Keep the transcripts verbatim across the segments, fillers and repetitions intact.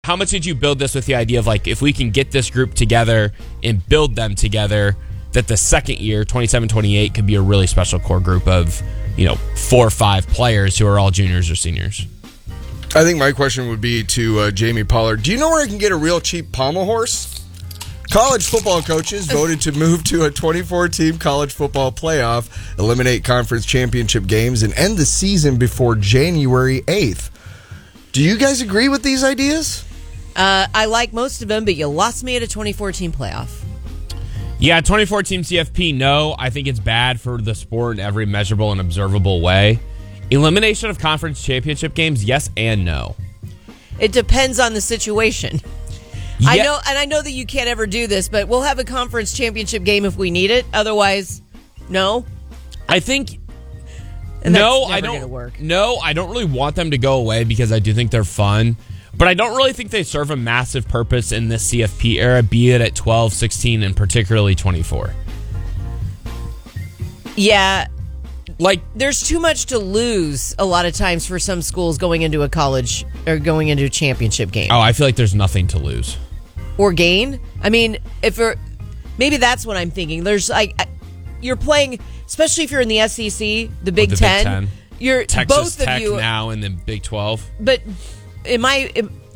How much did you build this with the idea of, like, if we can get this group together and build them together, that the second year, twenty-seven twenty-eight, could be a really special core group of, you know, four or five players who are all juniors or seniors? I think my question would be to uh, Jamie Pollard. Do you know where I can get a real cheap pommel horse? College football coaches voted to move to a twenty-four team college football playoff, eliminate conference championship games, and end the season before January eighth. Do you guys agree with these ideas? Uh, I like most of them, but you lost me at a twenty-four team playoff. Yeah, twenty-four team C F P, no. I think it's bad for the sport in every measurable and observable way. Elimination of conference championship games, yes and no. It depends on the situation. Yeah. I know, and I know that you can't ever do this, but we'll have a conference championship game if we need it. Otherwise, no. I think And no, that's I never don't. gonna work. No, I don't really want them to go away because I do think they're fun, but I don't really think they serve a massive purpose in this C F P era, be it at twelve, sixteen, and particularly twenty-four. Yeah. Like, there's too much to lose a lot of times for some schools going into a college or going into a championship game. Oh, I feel like there's nothing to lose. Or gain. I mean, if you're, maybe that's what I'm thinking. There's like, you're playing, especially if you're in the S E C, the Big, the Ten, Big Ten. You're Texas both Tech of you now in the Big twelve. But in my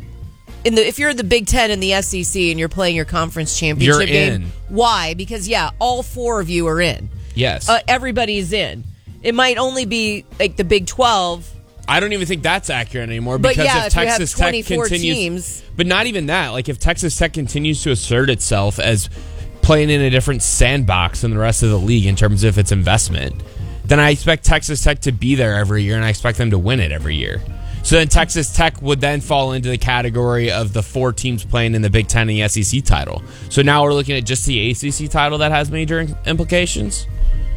in the if you're in the Big Ten and the S E C and you're playing your conference championship You're game, in. why? Because yeah, all four of you are in. Yes, uh, everybody's in. It might only be like the Big twelve. I don't even think that's accurate anymore. But because yeah, if if you have Texas Tech twenty-four continues, teams. But not even that. Like, if Texas Tech continues to assert itself as playing in a different sandbox than the rest of the league in terms of its investment, then I expect Texas Tech to be there every year, and I expect them to win it every year. So then Texas Tech would then fall into the category of the four teams playing in the Big Ten and the S E C title. So now we're looking at just the A C C title that has major implications.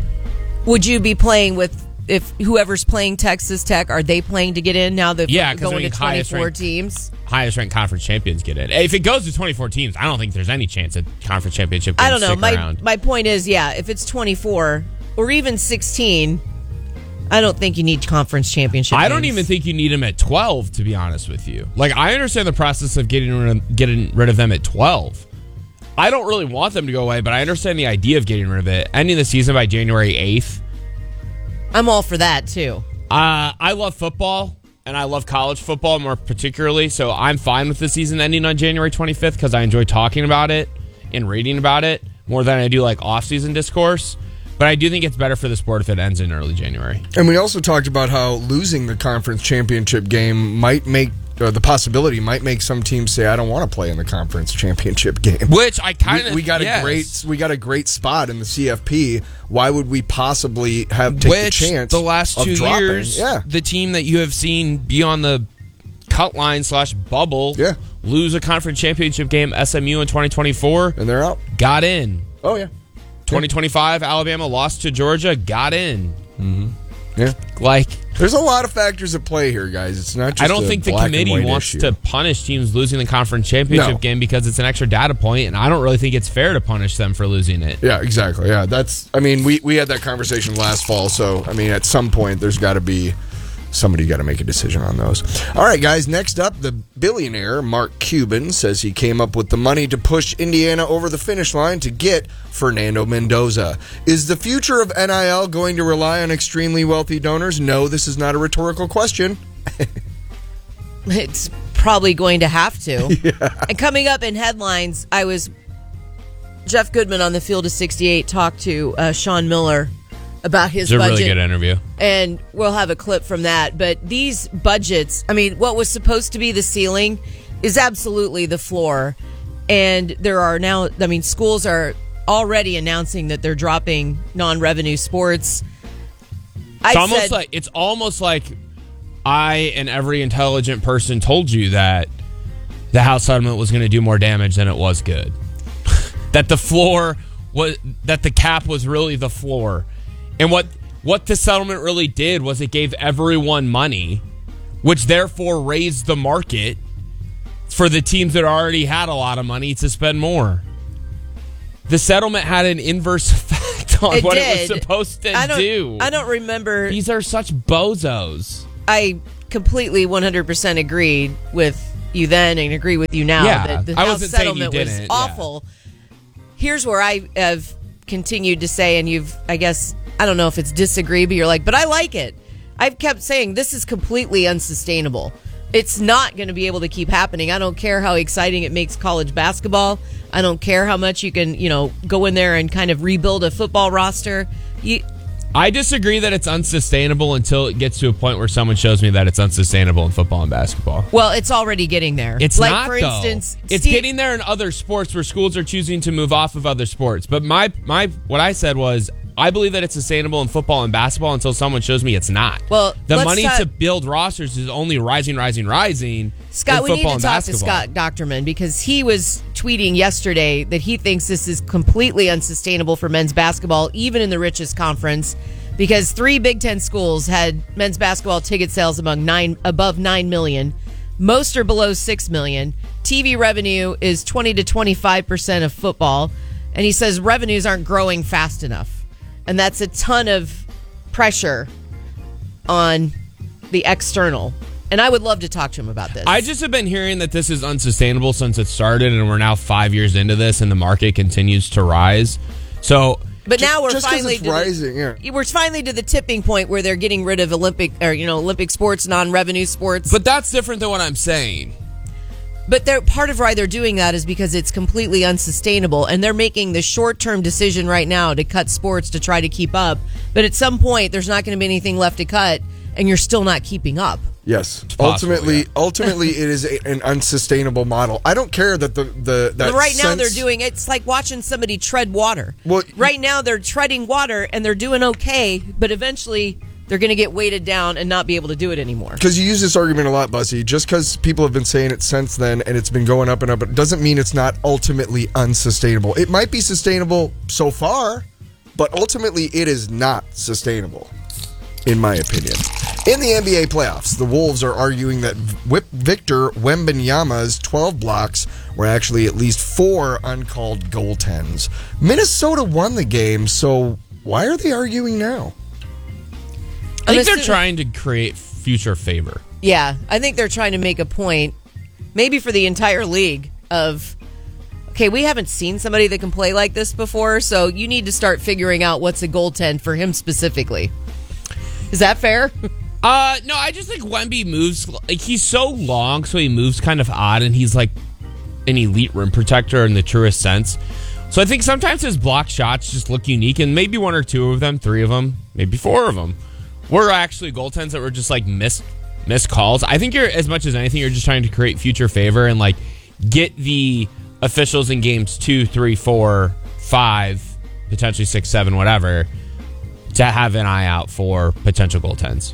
Would you be playing with, if whoever's playing Texas Tech, are they playing to get in now that Yeah, going I mean, to twenty-four ranked, teams? Highest ranked conference champions get in. If it goes to twenty-four teams, I don't think there's any chance that conference championship games I don't know. stick My around. my point is, yeah, if it's twenty-four or even sixteen, I don't think you need conference championship I don't games. even think you need them at twelve, to be honest with you. Like, I understand the process of getting rid of, getting rid of them at twelve. I don't really want them to go away, but I understand the idea of getting rid of it. Ending the season by January eighth. I'm all for that, too. Uh, I love football, and I love college football more particularly, so I'm fine with the season ending on January twenty-fifth because I enjoy talking about it and reading about it more than I do, like, off-season discourse. But I do think it's better for the sport if it ends in early January. And we also talked about how losing the conference championship game might make, uh, the possibility might make some teams say, I don't want to play in the conference championship game. Which I kind of we, we got yes. a great we got a great spot in the C F P. Why would we possibly have take Which, the chance? the last of two dropping? years, yeah. the team that you have seen be on the cut line slash bubble, yeah. lose a conference championship game, S M U in twenty twenty-four, and they're out. Got in. Oh yeah. twenty twenty-five, Alabama lost to Georgia, got in. Mm-hmm. Yeah. Like, there's a lot of factors at play here, guys. It's not just I don't a think the black and committee white wants issue. to punish teams losing the conference championship No. game because it's an extra data point, and I don't really think it's fair to punish them for losing it. Yeah, exactly. Yeah, that's. I mean, we we had that conversation last fall, so I mean, at some point, there's got to be somebody got to make a decision on those. All right, guys. Next up, the billionaire Mark Cuban says he came up with the money to push Indiana over the finish line to get Fernando Mendoza. Is the future of N I L going to rely on extremely wealthy donors? No, this is not a rhetorical question. It's probably going to have to. Yeah. And coming up in headlines, I was Jeff Goodman on the Field of sixty-eight talked to uh, Sean Miller about his It's a budget. really good interview. And we'll have a clip from that. But these budgets, I mean, what was supposed to be the ceiling is absolutely the floor. And there are now, I mean, schools are already announcing that they're dropping non-revenue sports. It's I almost said, like it's almost like I and every intelligent person told you that the House settlement was going to do more damage than it was good. That the floor was that the cap was really the floor. And what what the settlement really did was it gave everyone money, which therefore raised the market for the teams that already had a lot of money to spend more. The settlement had an inverse effect on It what did. it was supposed to I don't, do. I don't remember. These are such bozos. I completely one hundred percent agreed with you then and agree with you now. Yeah, that the I House wasn't saying you settlement was didn't, yeah. awful. Here's where I have continued to say, and you've, I guess, I don't know if it's disagree, but you're like, but I like it. I've kept saying this is completely unsustainable. It's not going to be able to keep happening. I don't care how exciting it makes college basketball. I don't care how much you can, you know, go in there and kind of rebuild a football roster. You, I disagree that it's unsustainable until it gets to a point where someone shows me that it's unsustainable in football and basketball. well, it's already getting there. It's like, not, for though. instance, It's Steve- getting there in other sports where schools are choosing to move off of other sports. But my my what I said was, I believe that it's sustainable in football and basketball until someone shows me it's not. Well, the let's money talk- to build rosters is only rising, rising, rising. Scott, in we need football to and talk to basketball. Scott Docterman because he was tweeting yesterday that he thinks this is completely unsustainable for men's basketball, even in the richest conference, because three Big Ten schools had men's basketball ticket sales among nine above nine million. Most are below six million. T V revenue is twenty to twenty-five percent of football, and he says revenues aren't growing fast enough. And that's a ton of pressure on the external. And I would love to talk to him about this. I just have been hearing that this is unsustainable since it started, and we're now five years into this, and the market continues to rise. So, but now we're just 'cause finally it's to rising, the, yeah. we're finally to the tipping point where they're getting rid of Olympic or you know Olympic sports, non-revenue sports. but that's different than what I'm saying. But they're part of why they're doing that is because it's completely unsustainable, and they're making the short-term decision right now to cut sports to try to keep up. But at some point, there's not going to be anything left to cut, and you're still not keeping up. Yes. possible, ultimately, yeah. ultimately, it is a, an unsustainable model. I don't care that the the that But right now sense- they're doing it's like watching somebody tread water. Well, right now they're treading water and they're doing okay, but eventually they're going to get weighted down and not be able to do it anymore. Because you use this argument a lot, Bussy. Just because people have been saying it since then and it's been going up and up, it doesn't mean it's not ultimately unsustainable. It might be sustainable so far, but ultimately it is not sustainable, in my opinion. In the N B A playoffs, the Wolves are arguing that Whip Victor Wembanyama's twelve blocks were actually at least four uncalled goaltends. Minnesota won the game, so why are they arguing now? I think I'm they're assu- trying to create future favor. Yeah, I think they're trying to make a point, maybe for the entire league, of, okay, we haven't seen somebody that can play like this before, so you need to start figuring out what's a goaltend for him specifically. Is that fair? Uh, no, I just think Wemby moves, like, he's so long, so he moves kind of odd, and he's like an elite rim protector in the truest sense. So I think sometimes his block shots just look unique, and maybe one or two of them, three of them, maybe four of them, were actually goaltends that were just like missed, missed calls. I think you're, as much as anything, you're just trying to create future favor and like get the officials in games two, three, four, five, potentially six, seven, whatever, to have an eye out for potential goaltends.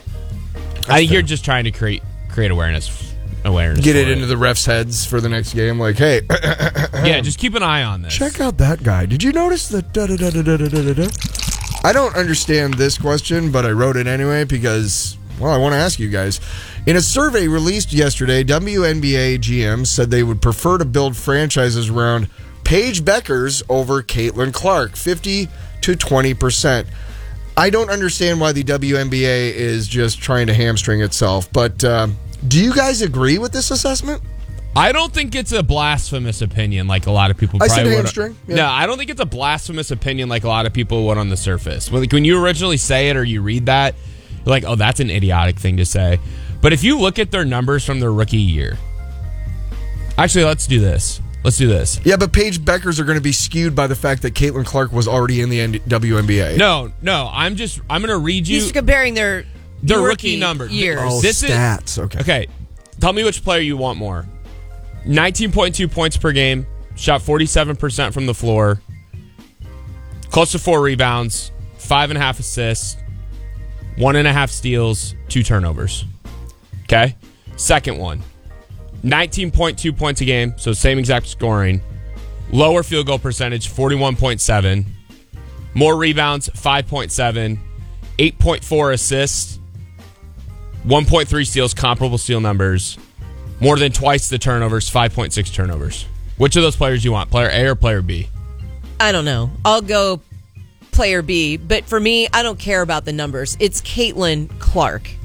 I think you're just trying to create create awareness. Awareness. Get for it into the refs' heads for the next game. Like, hey, yeah. Just keep an eye on this. check out that guy. Did you notice the da da da da da da da da? I don't understand this question, but I wrote it anyway because, well, I want to ask you guys. In a survey released yesterday, W N B A G Ms said they would prefer to build franchises around Paige Beckers over Caitlin Clark, fifty to twenty percent. I don't understand why the W N B A is just trying to hamstring itself, but um, do you guys agree with this assessment? I don't think it's a blasphemous opinion like a lot of people I probably said would. hamstring, yeah. No, I don't think it's a blasphemous opinion like a lot of people would on the surface. Like when you originally say it or you read that, you're like, oh, that's an idiotic thing to say. But if you look at their numbers from their rookie year, actually, let's do this. Let's do this. Yeah, but Paige Beckers are going to be skewed by the fact that Caitlin Clark was already in the N- W N B A. No, no, I'm just, I'm going to read you He's comparing their their rookie, rookie numbers. years. Oh, This is- stats. okay. Okay, tell me which player you want more. nineteen point two points per game, shot forty-seven percent from the floor, close to four rebounds, five and a half assists, one and a half steals, two turnovers. Okay? Second one, nineteen point two points a game, so same exact scoring, lower field goal percentage, forty-one point seven, more rebounds, five point seven, eight point four assists, one point three steals, comparable steal numbers, more than twice the turnovers, five point six turnovers. Which of those players do you want, player A or player B? I don't know. I'll go player B, but for me, I don't care about the numbers. It's Caitlin Clark.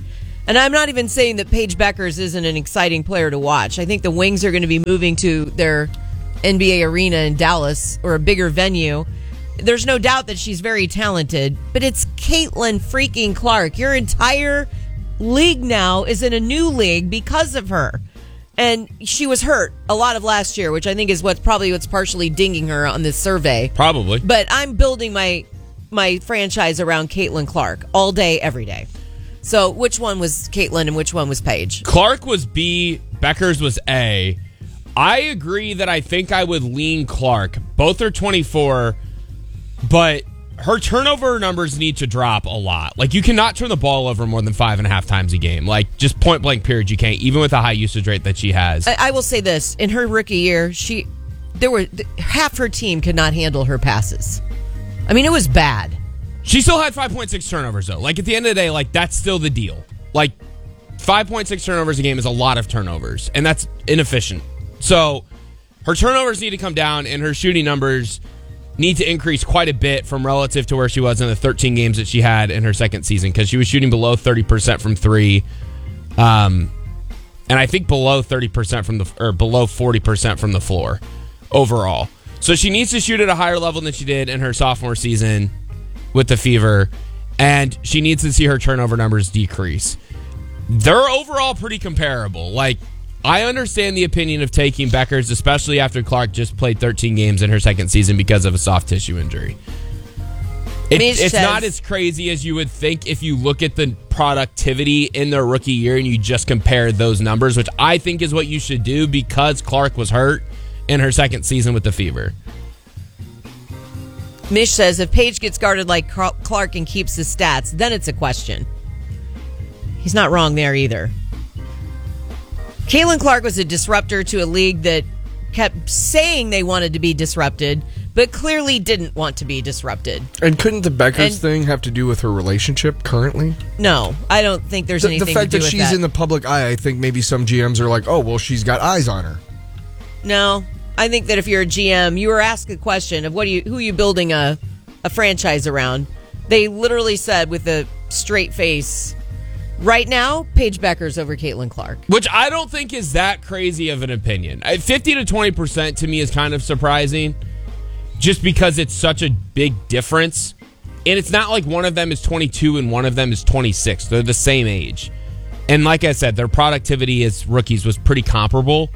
And I'm not even saying that Paige Beckers isn't an exciting player to watch. I think the Wings are going to be moving to their N B A arena in Dallas or a bigger venue. There's no doubt that she's very talented, but it's Caitlin freaking Clark. Your entire league now is in a new league because of her. And she was hurt a lot of last year, which I think is what's probably what's partially dinging her on this survey. Probably. But I'm building my my franchise around Caitlin Clark all day, every day. So which one was Caitlin and which one was Paige? Clark was B, Beckers was A. I agree that I think I would lean Clark. Both are twenty-four, but her turnover numbers need to drop a lot. Like, you cannot turn the ball over more than five and a half times a game. Like, just point blank period, you can't, even with the high usage rate that she has. I, I will say this. In her rookie year, she there were half her team could not handle her passes. I mean, it was bad. She still had five point six turnovers, though. Like, at the end of the day, like, that's still the deal. Like, five point six turnovers a game is a lot of turnovers, and that's inefficient. So, her turnovers need to come down, and her shooting numbers need to increase quite a bit from relative to where she was in the thirteen games that she had in her second season, because she was shooting below thirty percent from three, um, and I think below thirty percent from the or below forty percent from the floor overall. So she needs to shoot at a higher level than she did in her sophomore season with the Fever, and she needs to see her turnover numbers decrease. They're overall pretty comparable. Like, I understand the opinion of taking Beckers, especially after Clark just played thirteen games in her second season because of a soft tissue injury. It, it's says, not as crazy as you would think if you look at the productivity in their rookie year and you just compare those numbers, which I think is what you should do because Clark was hurt in her second season with the Fever. Mish says, if Paige gets guarded like Clark and keeps his stats, then it's a question. He's not wrong there either. Caitlin Clark was a disruptor to a league that kept saying they wanted to be disrupted, but clearly didn't want to be disrupted. And couldn't the Beckers And- thing have to do with her relationship currently? No, I don't think there's The, anything the fact to do that with she's that. in the public eye, I think maybe some G Ms are like, oh, well, she's got eyes on her. No, I think that if you're a G M, you were asked a question of what are you, who are you building a, a franchise around? They literally said with a straight face, right now, Paige Beckers over Caitlin Clark. Which I don't think is that crazy of an opinion. Uh, fifty to twenty percent to me is kind of surprising just because it's such a big difference. And it's not like one of them is twenty-two and one of them is twenty-six. They're the same age. And like I said, their productivity as rookies was pretty comparable.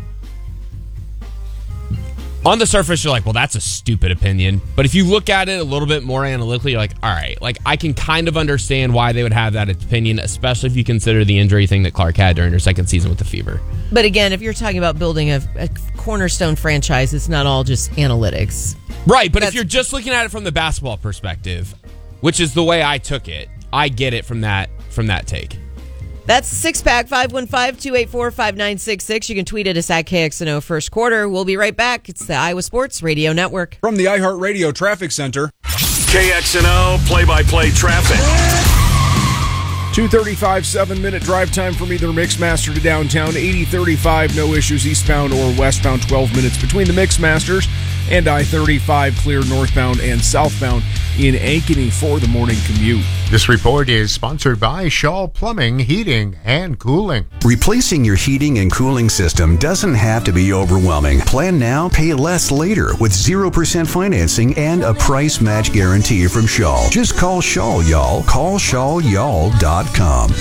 On the surface, you're like, well, that's a stupid opinion. But if you look at it a little bit more analytically, you're like, all right, like I can kind of understand why they would have that opinion, especially if you consider the injury thing that Clark had during her second season with the Fever. But again, if you're talking about building a, a cornerstone franchise, it's not all just analytics. Right, but That's- if you're just looking at it from the basketball perspective, which is the way I took it, I get it from that from that take. That's Six Pack, five one five, two eight four, five nine six six. You can tweet at us at K X N O First Quarter. We'll be right back. It's the Iowa Sports Radio Network. From the iHeartRadio Traffic Center. K X N O play-by-play traffic. two thirty-five, seven-minute drive time from either Mixmaster to downtown. eighty thirty-five, no issues eastbound or westbound. twelve minutes between the Mixmasters and I thirty-five, clear northbound and southbound in Ankeny for the morning commute. This report is sponsored by Shaw Plumbing, Heating, and Cooling. Replacing your heating and cooling system doesn't have to be overwhelming. Plan now, pay less later with zero percent financing and a price match guarantee from Shaw. Just call Shaw, y'all. Call shaw y'all dot com.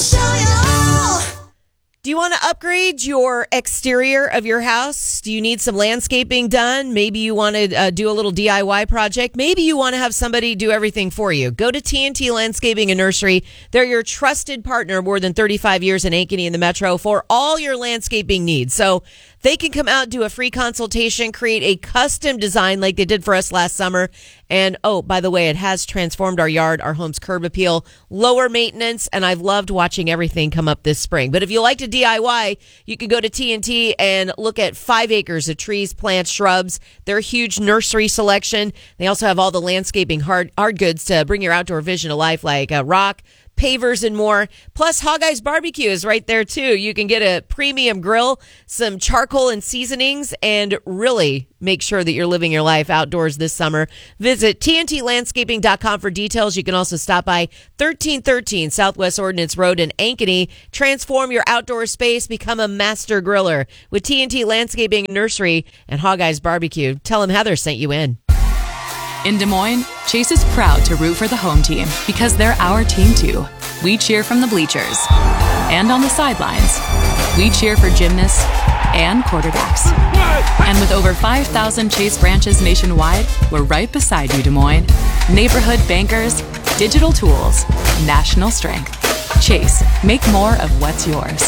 Do you want to upgrade your exterior of your house? Do you need some landscaping done? Maybe you want to uh, do a little D I Y project. Maybe you want to have somebody do everything for you. Go to T N T Landscaping and Nursery. They're your trusted partner, more than thirty-five years in Ankeny and the Metro for all your landscaping needs. So they can come out, do a free consultation, create a custom design like they did for us last summer. And, oh, by the way, it has transformed our yard, our home's curb appeal, lower maintenance, and I've loved watching everything come up this spring. But if you like to D I Y, you can go to T N T and look at five acres of trees, plants, shrubs, their huge nursery selection. They also have all the landscaping hard, hard goods to bring your outdoor vision to life, like uh, rock, pavers, and more. Plus, Hog Eyes Barbecue is right there, too. You can get a premium grill, some charcoal and seasonings, and really make sure that you're living your life outdoors this summer. Visit T N T landscaping dot com for details. You can also stop by thirteen thirteen Southwest Ordnance Road in Ankeny. Transform your outdoor space. Become a master griller with T N T Landscaping Nursery and Hog Eyes Barbecue. Tell them Heather sent you in. In Des Moines, Chase is proud to root for the home team because they're our team too. We cheer from the bleachers and on the sidelines. We cheer for gymnasts and quarterbacks. And with over five thousand Chase branches nationwide, we're right beside you, Des Moines. Neighborhood bankers, digital tools, national strength. Chase, make more of what's yours.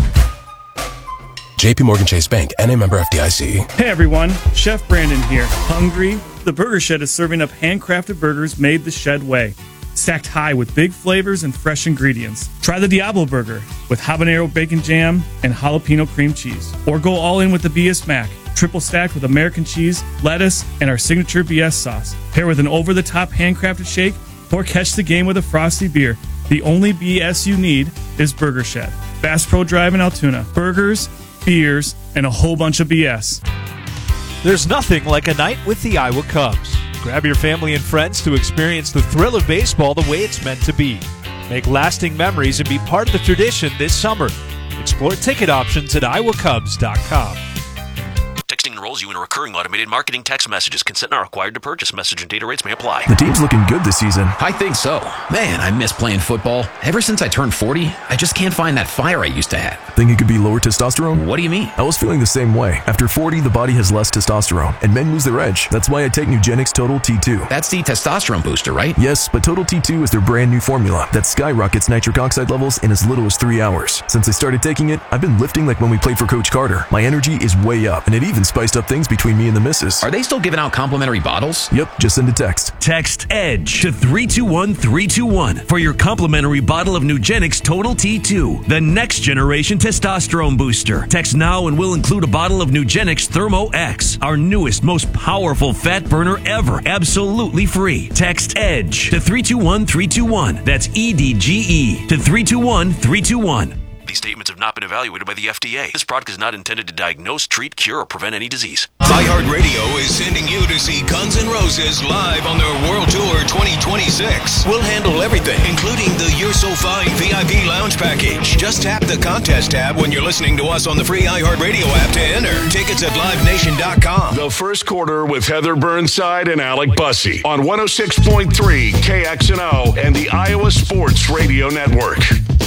J P Morgan Chase Bank, N A member F D I C. Hey everyone, Chef Brandon here. Hungry? The Burger Shed is serving up handcrafted burgers made the Shed way. Stacked high with big flavors and fresh ingredients. Try the Diablo Burger with habanero bacon jam and jalapeno cream cheese. Or go all in with the B S Mac, triple stacked with American cheese, lettuce, and our signature B S sauce. Pair with an over-the-top handcrafted shake or catch the game with a frosty beer. The only B S you need is Burger Shed. Bass Pro Drive in Altoona. Burgers, beers, and a whole bunch of B S. There's nothing like a night with the Iowa Cubs. Grab your family and friends to experience the thrill of baseball the way it's meant to be. Make lasting memories and be part of the tradition this summer. Explore ticket options at iowa cubs dot com. Texting enrolls you in a recurring automated marketing text messages. Consent not required to purchase. Message and data rates may apply. The team's looking good this season. I think so. Man, I miss playing football. Ever since I turned forty, I just can't find that fire I used to have. Think it could be lower testosterone? What do you mean? I was feeling the same way. After forty, the body has less testosterone, and men lose their edge. That's why I take Nugenix Total T two. That's the testosterone booster, right? Yes, but Total T two is their brand new formula that skyrockets nitric oxide levels in as little as three hours. Since I started taking it, I've been lifting like when we played for Coach Carter. My energy is way up, and it even spiced up things between me and the missus. Are they still giving out complimentary bottles? Yep, just send a text. Text EDGE to three two one three two one for your complimentary bottle of Nugenix Total T two, the next generation testosterone booster. Text now and we'll include a bottle of Nugenix Thermo X, our newest, most powerful fat burner ever, absolutely free. Text EDGE to three two one three two one. That's E D G E to three two one three two one. These statements have not been evaluated by the F D A. This product is not intended to diagnose, treat, cure, or prevent any disease. iHeartRadio is sending you to see Guns N' Roses live on their World Tour twenty twenty-six. We'll handle everything, including the You're So Fine V I P Lounge Package. Just tap the contest tab when you're listening to us on the free iHeartRadio app to enter. Tickets at live nation dot com. The first quarter with Heather Burnside and Alec Bussey on one oh six point three K X N O and the Iowa Sports Radio Network.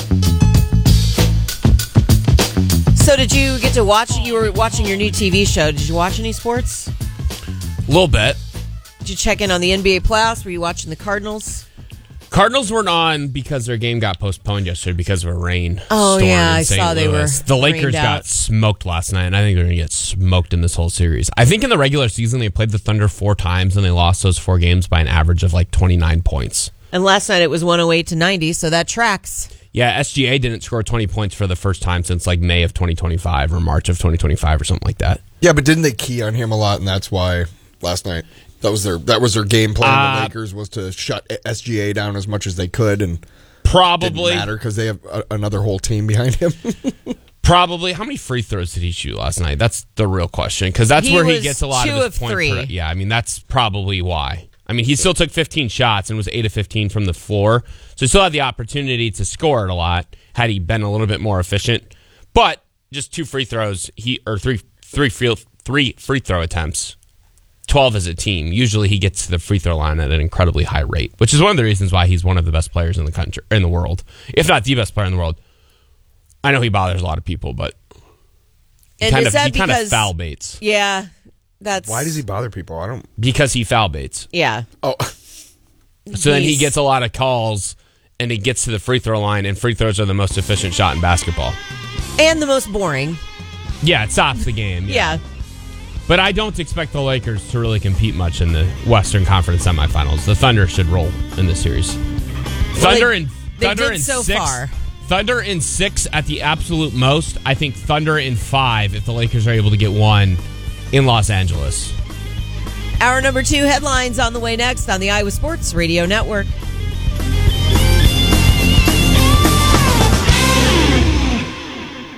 So did you get to watch, you were watching your new T V show. Did you watch any sports? A little bit. Did you check in on the N B A playoffs? Were you watching the Cardinals? Cardinals weren't on because their game got postponed yesterday because of a rain Oh, storm yeah, in I Saint saw they Louis. were The Lakers rained got out. smoked last night, and I think they're going to get smoked in this whole series. I think in the regular season they played the Thunder four times, and they lost those four games by an average of like twenty-nine points. And last night it was one oh eight to ninety, so that tracks. Yeah, S G A didn't score twenty points for the first time since like May of twenty twenty-five or March of twenty twenty-five or something like that. Yeah, but didn't they key on him a lot, and that's why last night that was their that was their game plan. Uh, the Lakers was to shut S G A down as much as they could, and probably didn't matter because they have a, another whole team behind him. Probably. How many free throws did he shoot last night? That's the real question, because that's He where he was gets a lot two of his of point. three. Per, yeah, I mean that's probably why. I mean, he still took fifteen shots and was eight of fifteen from the floor, so he still had the opportunity to score it a lot had he been a little bit more efficient. But just two free throws, he or three three free three free throw attempts, twelve as a team. Usually, he gets to the free throw line at an incredibly high rate, which is one of the reasons why he's one of the best players in the country, in the world, if not the best player in the world. I know he bothers a lot of people, but he And kind is of that he kind of because- foul baits. Yeah, that's Why does he bother people? I don't. Because he foul baits. Yeah. Oh, So then he He's- gets a lot of calls, and he gets to the free throw line, and free throws are the most efficient shot in basketball. And the most boring. Yeah, it stops the game. Yeah. But I don't expect the Lakers to really compete much in the Western Conference semifinals. The Thunder should roll in this series. Thunder they- and they Thunder did in so six. far. Thunder in six at the absolute most. I think Thunder in five if the Lakers are able to get one in Los Angeles. Hour number two headlines on the way next on the Iowa Sports Radio Network.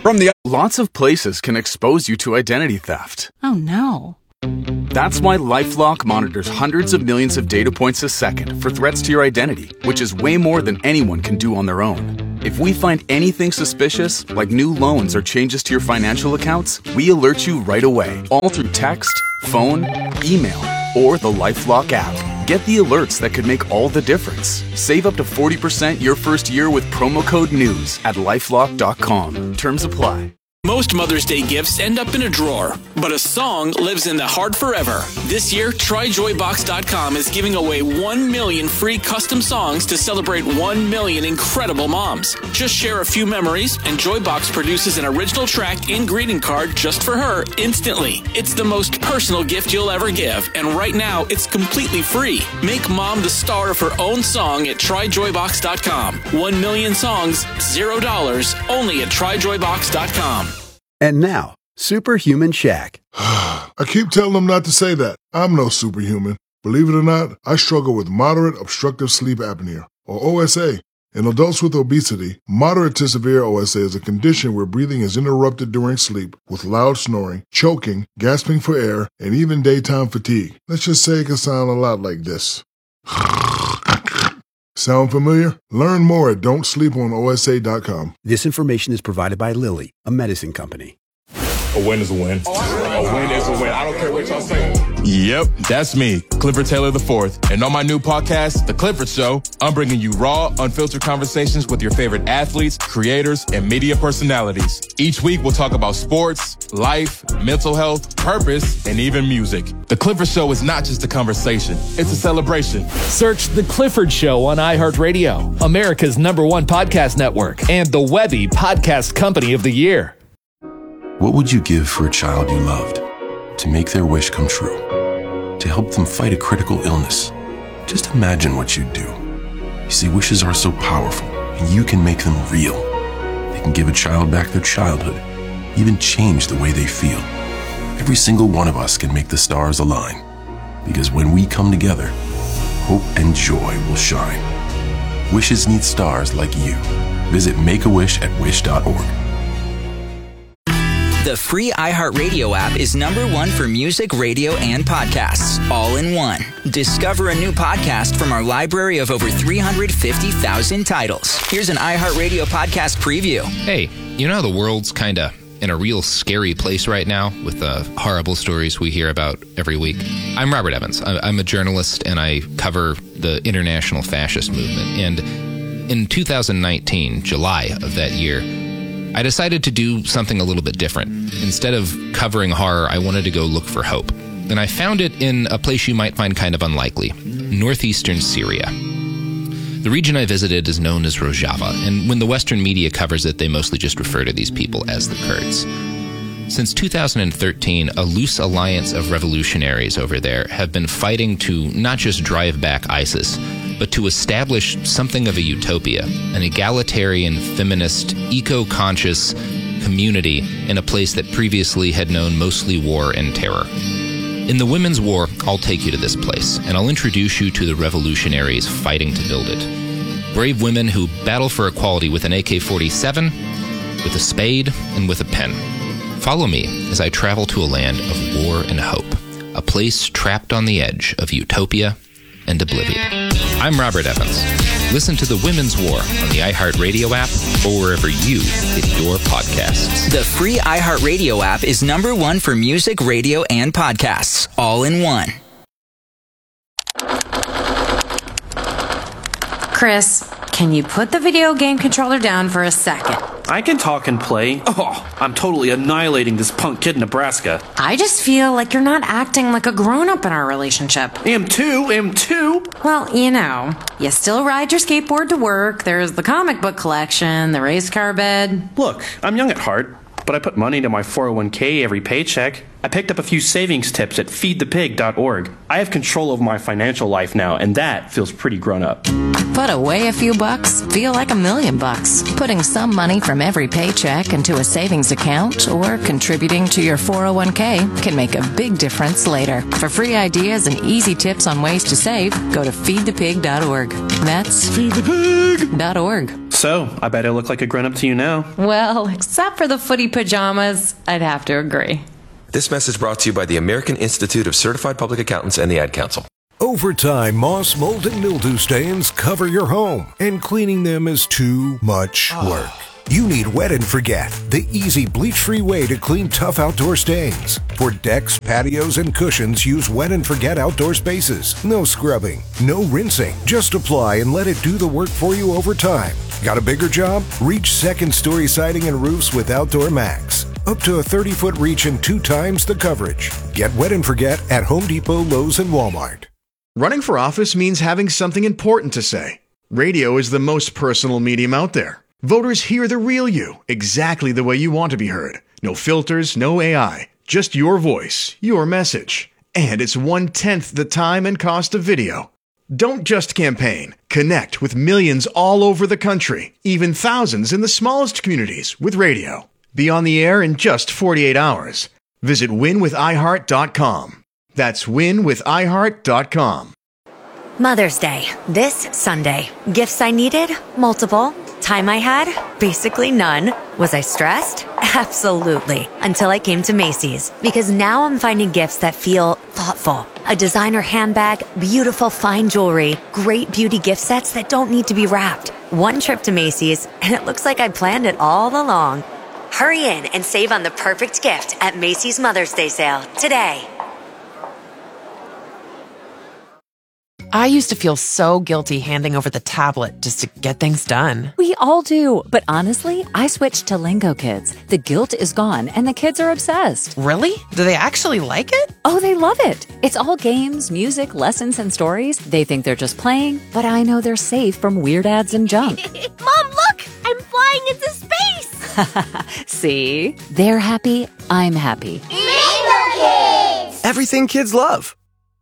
From the lots of places can expose you to identity theft. Oh no. That's why LifeLock monitors hundreds of millions of data points a second for threats to your identity, which is way more than anyone can do on their own. If we find anything suspicious, like new loans or changes to your financial accounts, we alert you right away, all through text, phone, email, or the LifeLock app. Get the alerts that could make all the difference. Save up to forty percent your first year with promo code NEWS at lifelock dot com. Terms apply. Most Mother's Day gifts end up in a drawer, but a song lives in the heart forever. This year, try joy box dot com is giving away one million free custom songs to celebrate one million incredible moms. Just share a few memories, and Joybox produces an original track and greeting card just for her instantly. It's the most personal gift you'll ever give, and right now, it's completely free. Make mom the star of her own song at try joy box dot com. One million songs, zero dollars, only at try joy box dot com. And now, Superhuman Shaq. I keep telling them not to say that. I'm no superhuman. Believe it or not, I struggle with moderate obstructive sleep apnea, or O S A. In adults with obesity, moderate to severe O S A is a condition where breathing is interrupted during sleep with loud snoring, choking, gasping for air, and even daytime fatigue. Let's just say it can sound a lot like this. Sound familiar? Learn more at don't sleep on O S A dot com. This information is provided by Lilly, a medicine company. A win is a win. A win is a win. I don't care what y'all say. Yep, that's me, Clifford Taylor the fourth. And on my new podcast, The Clifford Show, I'm bringing you raw, unfiltered conversations with your favorite athletes, creators, and media personalities. Each week, we'll talk about sports, life, mental health, purpose, and even music. The Clifford Show is not just a conversation, it's a celebration. Search The Clifford Show on iHeartRadio, America's number one podcast network, and the Webby Podcast Company of the Year. What would you give for a child you loved? To make their wish come true? To help them fight a critical illness? Just imagine what you'd do. You see, wishes are so powerful, and you can make them real. They can give a child back their childhood, even change the way they feel. Every single one of us can make the stars align, because when we come together, hope and joy will shine. Wishes need stars like you. Visit Make a Wish at wish dot org. The free iHeartRadio app is number one for music, radio, and podcasts, all in one. Discover a new podcast from our library of over three hundred fifty thousand titles. Here's an iHeartRadio podcast preview. Hey, you know how the world's kind of in a real scary place right now with the horrible stories we hear about every week? I'm Robert Evans. I'm a journalist, and I cover the international fascist movement. And in two thousand nineteen, July of that year, I decided to do something a little bit different. Instead of covering horror, I wanted to go look for hope. And I found it in a place you might find kind of unlikely, northeastern Syria. The region I visited is known as Rojava, and when the Western media covers it, they mostly just refer to these people as the Kurds. Since two thousand thirteen, a loose alliance of revolutionaries over there have been fighting to not just drive back ISIS, but to establish something of a utopia, an egalitarian, feminist, eco-conscious community in a place that previously had known mostly war and terror. In the Women's War, I'll take you to this place, and I'll introduce you to the revolutionaries fighting to build it. Brave women who battle for equality with an A K forty-seven, with a spade, and with a pen. Follow me as I travel to a land of war and hope, a place trapped on the edge of utopia and oblivion. I'm Robert Evans. Listen to The Women's War on the iHeartRadio app or wherever you get your podcasts. The free iHeartRadio app is number one for music, radio, and podcasts, all in one. Chris, can you put the video game controller down for a second? I can talk and play. Oh, I'm totally annihilating this punk kid in Nebraska. I just feel like you're not acting like a grown-up in our relationship. Am too, am too. Well, you know, you still ride your skateboard to work, there's the comic book collection, the race car bed. Look, I'm young at heart, but I put money into my four oh one k every paycheck. I picked up a few savings tips at feed the pig dot org. I have control over my financial life now, and that feels pretty grown up. Put away a few bucks, feel like a million bucks. Putting some money from every paycheck into a savings account or contributing to your four oh one k can make a big difference later. For free ideas and easy tips on ways to save, go to feed the pig dot org. That's feed the pig dot org. So, I bet I look like a grown-up to you now. Well, except for the footy pajamas, I'd have to agree. This message brought to you by the American Institute of Certified Public Accountants and the Ad Council. Over time, moss, mold, and mildew stains cover your home, and cleaning them is too much work. You need Wet and Forget, the easy bleach-free way to clean tough outdoor stains. For decks, patios, and cushions, use Wet and Forget outdoor spaces. No scrubbing, no rinsing. Just apply and let it do the work for you over time. Got a bigger job? Reach second-story siding and roofs with Outdoor Max. Up to a thirty-foot reach and two times the coverage. Get Wet and Forget at Home Depot, Lowe's, and Walmart. Running for office means having something important to say. Radio is the most personal medium out there. Voters hear the real you, exactly the way you want to be heard. No filters, no A I, just your voice, your message. And it's one-tenth the time and cost of video. Don't just campaign. Connect with millions all over the country, even thousands in the smallest communities with radio. Be on the air in just forty-eight hours. Visit win with i heart dot com. That's win with i heart dot com. Mother's Day, this Sunday. Gifts I needed? Multiple. Time I had? Basically none. Was I stressed? Absolutely. Until I came to Macy's. Because now I'm finding gifts that feel thoughtful. A designer handbag, beautiful fine jewelry, great beauty gift sets that don't need to be wrapped. One trip to Macy's, and it looks like I planned it all along. Hurry in and save on the perfect gift at Macy's Mother's Day sale today. I used to feel so guilty handing over the tablet just to get things done. We all do, but honestly, I switched to Lingo Kids. The guilt is gone, and the kids are obsessed. Really? Do they actually like it? Oh, they love it. It's all games, music, lessons, and stories. They think they're just playing, but I know they're safe from weird ads and junk. Mom, look! I'm flying into space! See? They're happy, I'm happy. Lingo Kids! Everything kids love.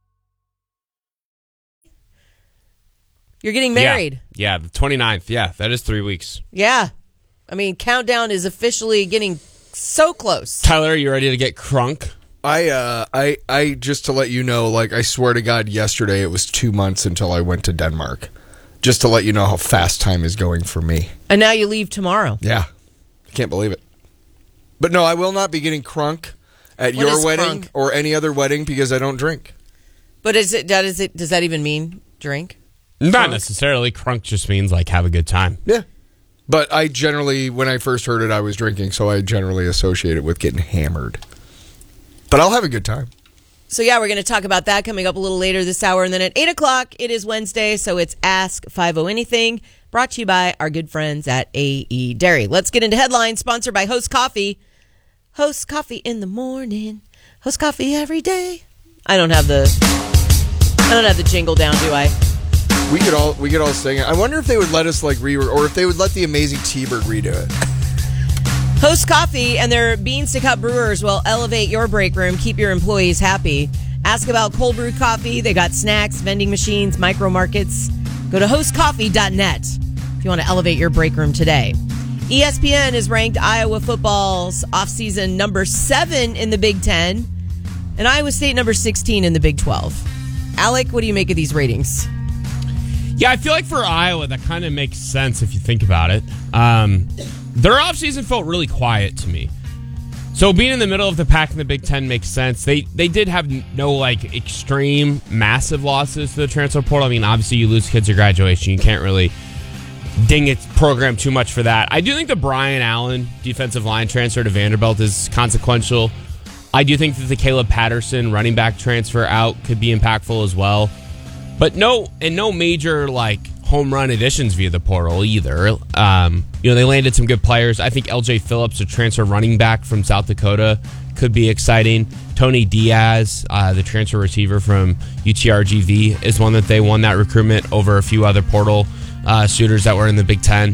You're getting married. Yeah, yeah, the twenty-ninth. Yeah, that is three weeks. Yeah. I mean, countdown is officially getting so close. Tyler, are you ready to get crunk? I, uh, I, I, just to let you know, like, I swear to God, yesterday it was two months until I went to Denmark. Just to let you know how fast time is going for me. And now you leave tomorrow. Yeah. I can't believe it. But no, I will not be getting crunk at What your is wedding crunk? or any other wedding because I don't drink. But is it, that is it, does that even mean drink? Not necessarily. Crunk just means, like, have a good time. Yeah. But I generally, when I first heard it, I was drinking, so I generally associate it with getting hammered. But I'll have a good time. So, yeah, we're going to talk about that coming up a little later this hour. And then at eight o'clock, it is Wednesday, so it's Ask five oh Anything, brought to you by our good friends at A E Dairy. Let's get into headlines, sponsored by Host Coffee. Host Coffee in the morning. Host Coffee every day. I don't have the, I don't have the jingle down, do I? We could all we could all sing it. I wonder if they would let us like re or if they would let the amazing T-Bird redo it. Host Coffee and their Beans to Cup brewers will elevate your break room, keep your employees happy. Ask about cold brew coffee. They got snacks, vending machines, micro markets. Go to host coffee dot net if you want to elevate your break room today. E S P N has ranked Iowa football's offseason number seven in the Big Ten and Iowa State number sixteen in the Big twelve. Alec, what do you make of these ratings? Yeah, I feel like for Iowa, that kind of makes sense if you think about it. Um, their offseason felt really quiet to me. So being in the middle of the pack in the Big Ten makes sense. They they did have no, like, extreme, massive losses to the transfer portal. I mean, obviously you lose kids at graduation. You can't really ding its program too much for that. I do think the Brian Allen defensive line transfer to Vanderbilt is consequential. I do think that the Caleb Patterson running back transfer out could be impactful as well. But no, and no major, like, home run additions via the portal either. Um, you know, they landed some good players. I think L J Phillips, a transfer running back from South Dakota, could be exciting. Tony Diaz, uh, the transfer receiver from U T R G V, is one that they won that recruitment over a few other portal uh, suitors that were in the Big Ten.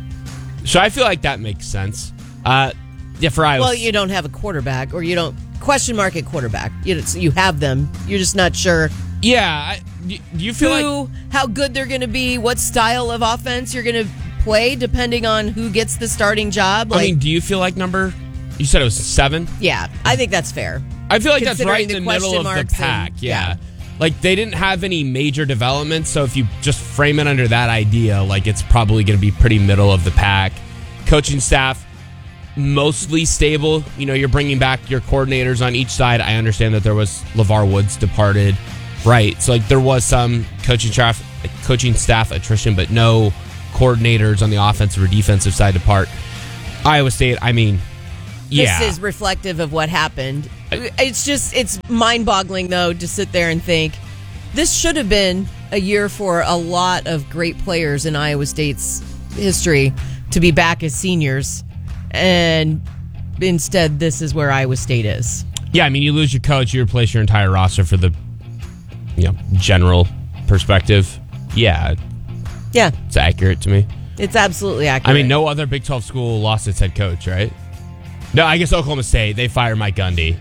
So I feel like that makes sense. Uh, yeah, for Iowa. Well, you don't have a quarterback, or you don't question mark at quarterback. You you have them. You're just not sure. Yeah. I, do you feel who, like how good they're going to be, what style of offense you're going to play, depending on who gets the starting job? Like, I mean, do you feel like number? You said it was seven. Yeah, I think that's fair. I feel like that's right in the the middle of the pack. and- yeah. Like, they didn't have any major developments, so if you just frame it under that idea, like, it's probably going to be pretty middle of the pack. Coaching staff, mostly stable. You know, you're bringing back your coordinators on each side. I understand that there was LeVar Woods departed, right? So, like, there was some coaching staff, coaching staff attrition, but no coordinators on the offensive or defensive side depart. Iowa State, I mean, yeah. This is reflective of what happened. It's just, it's mind-boggling, though, to sit there and think, this should have been a year for a lot of great players in Iowa State's history to be back as seniors. And instead, this is where Iowa State is. Yeah, I mean, you lose your coach, you replace your entire roster for the, you know, general perspective. Yeah. Yeah. It's accurate to me. It's absolutely accurate. I mean, no other Big twelve school lost its head coach, right? No, I guess Oklahoma State, they fired Mike Gundy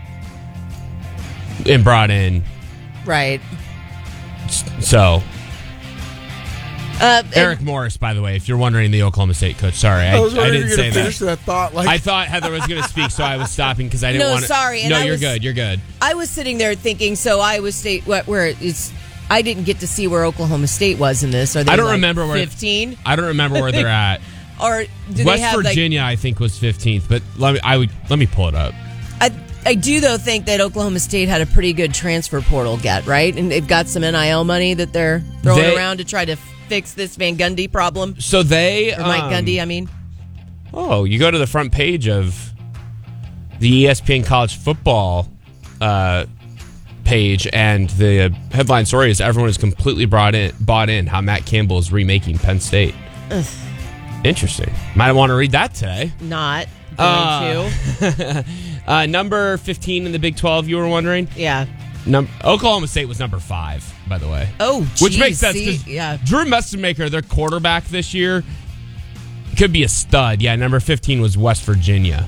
and brought in. Right. So. Uh, Eric Morris, by the way, if you're wondering, the Oklahoma State coach. Sorry, I, I, was I didn't you were say gonna finish that. that thought. Like, I thought Heather was going to speak, so I was stopping because I didn't No, want to. sorry, and No, I you're was- good. You're good. I was sitting there thinking, so Iowa State, what, where it's, I didn't get to see where Oklahoma State was in this. Are they I don't like remember where fifteen? I don't remember where they're at. Or do West they have Virginia, I think, was fifteenth, but let me. I would let me pull it up. Like, I I do though think that Oklahoma State had a pretty good transfer portal get, right, and they've got some N I L money that they're throwing They- around to try to fix this Van Gundy problem. So they Or Mike um, Gundy, I mean. Oh, you go to the front page of the E S P N College Football uh, page, and the headline story is everyone is completely brought in, bought in how Matt Campbell is remaking Penn State. Ugh. Interesting. Might want to read that today. Not going Uh, to. uh, number fifteen in the Big twelve, you were wondering? Yeah. Num- Oklahoma State was number five, by the way. Oh, Which geez, makes sense see? because Yeah. Drew Messenmaker, their quarterback this year, could be a stud. Yeah, number fifteen was West Virginia.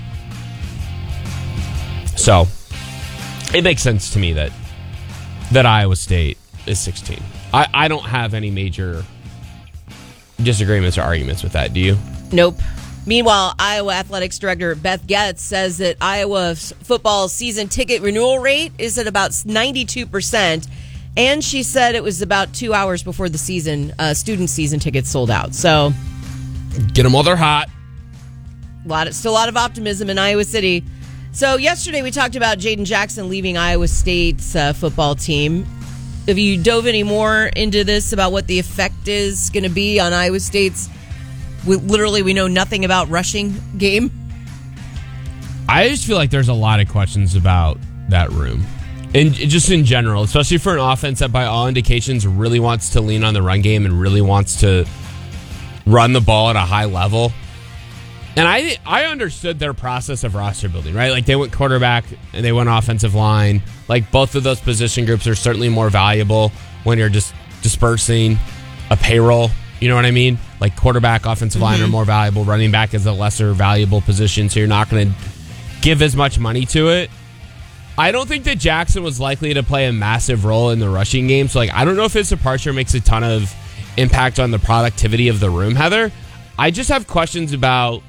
So, it makes sense to me that that Iowa State is sixteen. I, I don't have any major disagreements or arguments with that. Do you? Nope. Meanwhile, Iowa Athletics Director Beth Getz says that Iowa's football season ticket renewal rate is at about ninety-two percent. And she said it was about two hours before the season, uh, student season tickets sold out. So, Get them while they're hot. a lot of, still a lot of optimism in Iowa City. So, yesterday we talked about Jaden Jackson leaving Iowa State's uh, football team. Have you dove any more into this about what the effect is going to be on Iowa State's, we, literally we know nothing about rushing game? I just feel like there's a lot of questions about that room. And just in general, especially for an offense that by all indications really wants to lean on the run game and really wants to run the ball at a high level. And I I understood their process of roster building, right? Like they went quarterback and they went offensive line. Like both of those position groups are certainly more valuable when you're just dispersing a payroll. You know what I mean? Like quarterback, offensive line Mhm. are more valuable. Running back is a lesser valuable position, so you're not going to give as much money to it. I don't think that Jackson was likely to play a massive role in the rushing game. So, like, I don't know if his departure makes a ton of impact on the productivity of the room, Heather. I just have questions about,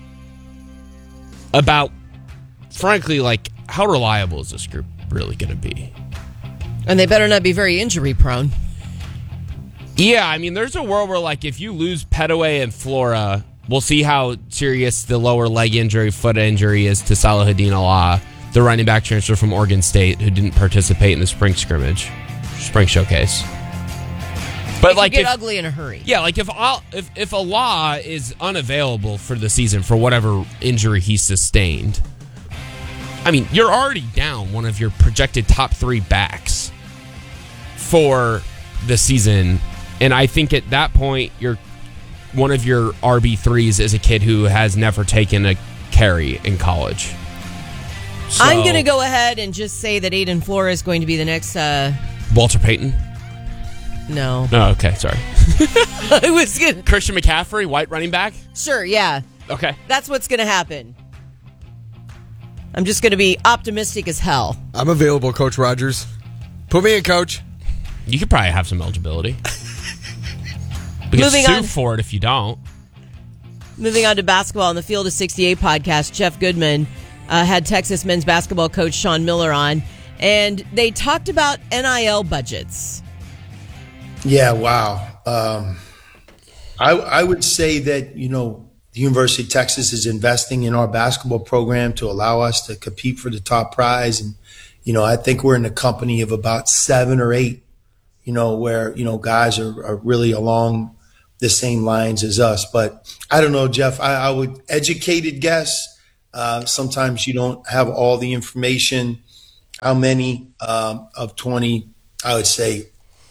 about, frankly, like, how reliable is this group really going to be? And they better not be very injury prone. Yeah, I mean, there's a world where, like, if you lose Petaway and Flora, we'll see how serious the lower leg injury, foot injury is to Salahuddin Allah, the running back transfer from Oregon State who didn't participate in the spring scrimmage, spring showcase. But It like, could get if, ugly in a hurry. yeah, like if Al- if if Allah is unavailable for the season for whatever injury he sustained, I mean, you're already down one of your projected top three backs for the season, and I think at that point, you're one of your R B threes is a kid who has never taken a carry in college. So, I'm going to go ahead and just say that Aiden Flora is going to be the next. Uh, Walter Payton. no. Oh, okay, sorry. I was gonna, Christian McCaffrey, white running back. sure, yeah. Okay. That's what's going to happen. I'm just going to be optimistic as hell. I'm available, Coach Rogers. Put me in, Coach. You could probably have some eligibility. We can Moving sue on. for it if you don't. Moving on to basketball on the Field of sixty-eight podcast, Jeff Goodman uh, had Texas men's basketball coach Sean Miller on, And they talked about N I L budgets. Yeah, wow. Um, I, I would say that, you know, the University of Texas is investing in our basketball program to allow us to compete for the top prize. And, you know, I think we're in the company of about seven or eight, you know, where, you know, guys are, are really along the same lines as us. But I don't know, Jeff, I, I would educated guess. Uh, sometimes you don't have all the information. How many um, of twenty, I would say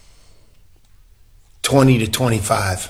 twenty to twenty-five.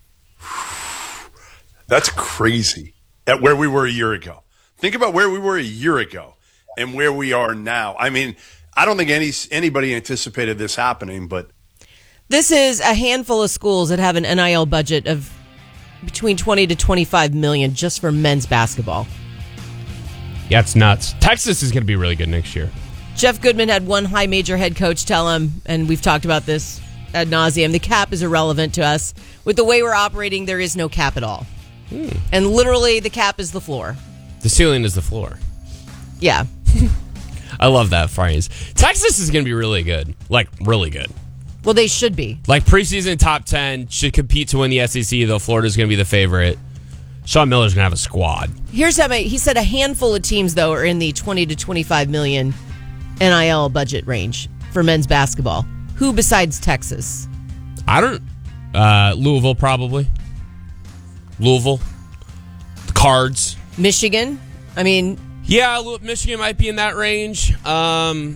That's crazy at where we were a year ago. Think about where we were a year ago and where we are now. I mean, I don't think any anybody anticipated this happening, but this is a handful of schools that have an N I L budget of between twenty to twenty-five million just for men's basketball. Yeah, it's nuts. Texas is going to be really good next year. Jeff Goodman had one high major head coach tell him, and we've talked about this ad nauseum, the cap is irrelevant to us. With the way we're operating, there is no cap at all. Hmm. And literally, the cap is the floor. The ceiling is the floor. Yeah. I love that phrase. Texas is going to be really good. Like, really good. Well, they should be. Like, preseason top ten, should compete to win the S E C, though Florida's going to be the favorite. Sean Miller's going to have a squad. Here's how many, he said a handful of teams, though, are in the twenty to twenty-five million N I L budget range for men's basketball. Who besides Texas? I don't... Uh, Louisville, probably. Louisville. The Cards. Michigan. I mean... Yeah, Michigan might be in that range. Um,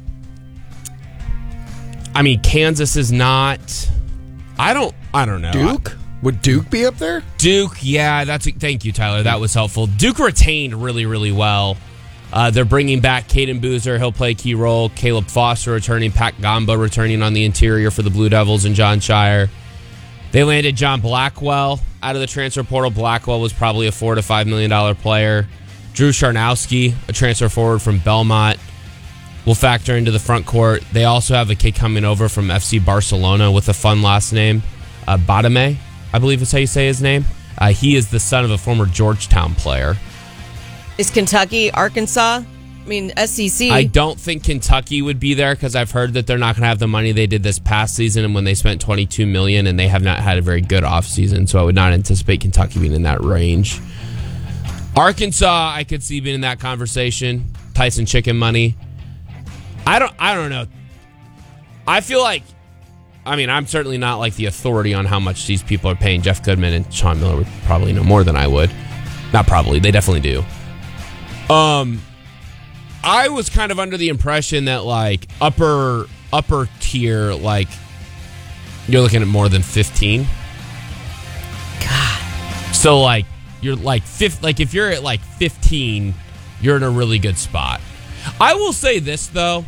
I mean, Kansas is not... I don't I don't know. Duke? Would Duke be up there? Duke, yeah. That's Thank you, Tyler. That was helpful. Duke retained really, really well. Uh, they're bringing back Caden Boozer. He'll play a key role. Caleb Foster returning. Pat Gamba returning on the interior for the Blue Devils and John Shire. They landed John Blackwell out of the transfer portal. Blackwell was probably a four to five million dollar player. Drew Charnowski, a transfer forward from Belmont, will factor into the front court. They also have a kid coming over from F C Barcelona with a fun last name, uh, Badame, I believe is how you say his name. Uh, he is the son of a former Georgetown player. Is Kentucky, Arkansas? I mean, S E C. I don't think Kentucky would be there because I've heard that they're not going to have the money they did this past season and when they spent twenty-two million dollars and they have not had a very good offseason, so I would not anticipate Kentucky being in that range. Arkansas, I could see being in that conversation. Tyson Chicken money. I don't I don't know. I feel like, I mean, I'm certainly not like the authority on how much these people are paying. Jeff Goodman and Sean Miller would probably know more than I would. Not probably, they definitely do. Um, I was kind of under the impression that like upper upper tier, like you're looking at more than fifteen. God. So like you're like fifth, like if you're at like fifteen, you're in a really good spot. I will say this though.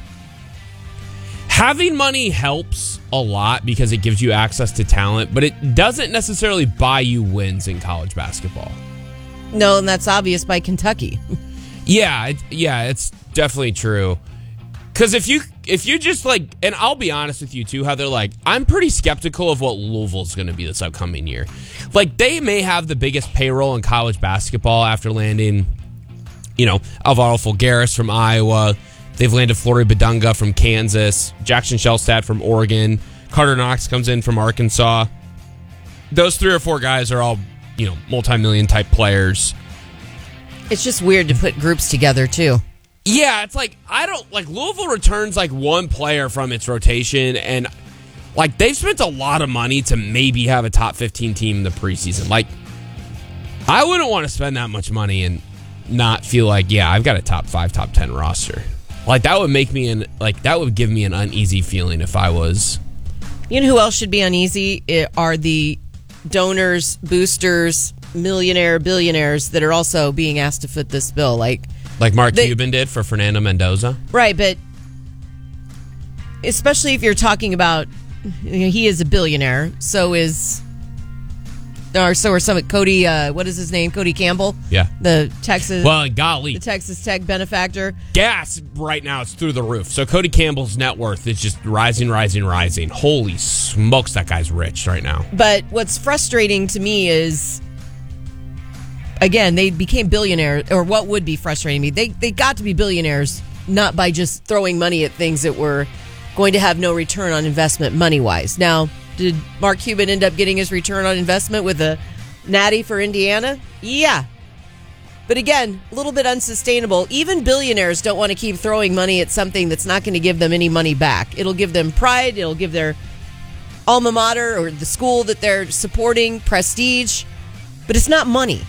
Having money helps a lot because it gives you access to talent, but it doesn't necessarily buy you wins in college basketball. No, and that's obvious by Kentucky. Yeah, it, yeah, it's definitely true. Because if you if you just like, and I'll be honest with you too, how they're like, I'm pretty skeptical of what Louisville's going to be this upcoming year. Like, they may have the biggest payroll in college basketball after landing, you know, Alvaro Fulgaris from Iowa. They've landed Flory Badunga from Kansas, Jackson Shellstad from Oregon, Carter Knox comes in from Arkansas. Those three or four guys are all, you know, multi-million type players. It's just weird to put groups together, too. Yeah, it's like, I don't, like, Louisville returns, like, one player from its rotation, and, like, they've spent a lot of money to maybe have a top fifteen team in the preseason. Like, I wouldn't want to spend that much money and not feel like, yeah, I've got a top five, top ten roster. Like, that would make me, an, like, that would give me an uneasy feeling if I was. You know who else should be uneasy? It are the donors, boosters, millionaire billionaires that are also being asked to foot this bill, like like Mark they, Cuban did for Fernando Mendoza, right? But especially if you're talking about, you know, he is a billionaire, so is or so are some Cody. Uh, what is his name? Cody Campbell. Yeah, the Texas. Well, golly, the Texas Tech benefactor. Gas right now it's through the roof. So Cody Campbell's net worth is just rising, rising, rising. Holy smokes, that guy's rich right now. But what's frustrating to me is, again, they became billionaires, or what would be frustrating me, they they got to be billionaires not by just throwing money at things that were going to have no return on investment money-wise. Now, did Mark Cuban end up getting his return on investment with a natty for Indiana? Yeah. But again, a little bit unsustainable. Even billionaires don't want to keep throwing money at something that's not going to give them any money back. It'll give them pride. It'll give their alma mater or the school that they're supporting prestige. But it's not money.